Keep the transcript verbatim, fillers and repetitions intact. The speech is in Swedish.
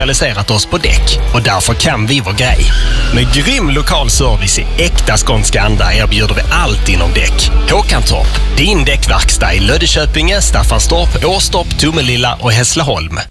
specialiserat oss på däck och därför kan vi vår grej. Med grym lokal service i äkta skånska anda erbjuder vi allt inom däck. Håkantorp, din däckverkstad i Löddeköpinge, Staffanstorp, Åstorp, Tomelilla och Hässleholm.